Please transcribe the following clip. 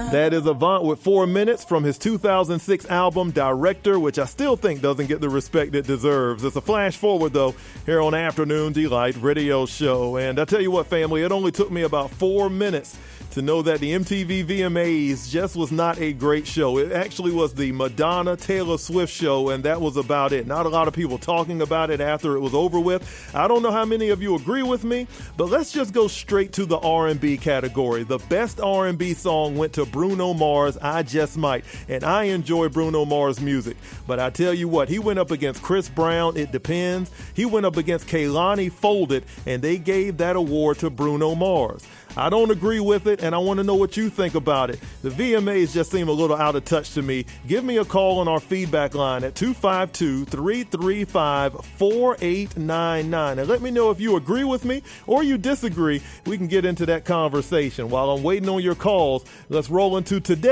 That is Avant with 4 Minutes from his 2006 album Director, which I still think doesn't get the respect it deserves. It's a flash forward, though, here on Afternoon Delight Radio Show. And I tell you what, family, it only took me about 4 minutes to know that the MTV VMAs just was not a great show. It actually was the Madonna Taylor Swift show, and that was about it. Not a lot of people talking about it after it was over with. I don't know how many of you agree with me, but let's just go straight to the R&B category. The best R&B song went to Bruno Mars, I Just Might, and I enjoy Bruno Mars music. But I tell you what, he went up against Chris Brown, It Depends. He went up against Kehlani, Folded, and they gave that award to Bruno Mars. I don't agree with it, and I want to know what you think about it. The VMAs just seem a little out of touch to me. Give me a call on our feedback line at 252-335-4899. And let me know if you agree with me or you disagree. We can get into that conversation. While I'm waiting on your calls, let's roll into today.